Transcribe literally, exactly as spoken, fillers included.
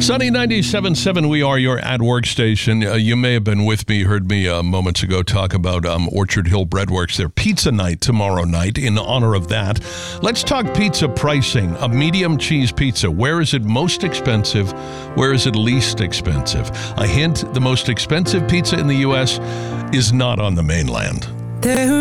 Sunny ninety-seven point seven, we are your at work station. Uh, you may have been with me, heard me uh, moments ago talk about um, Orchard Hill Breadworks, their pizza night tomorrow night. In honor of that, let's talk pizza pricing. A medium cheese pizza, where is it most expensive? Where is it least expensive? A hint, the most expensive pizza in the U S is not on the mainland. There